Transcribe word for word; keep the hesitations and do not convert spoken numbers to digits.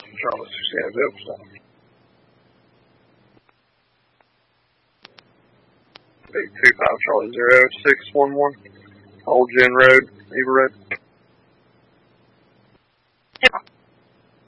Charlie six yeah, zero percent. eight two five Charlie zero six one one. Old Gin Road, Eva Road. Yeah.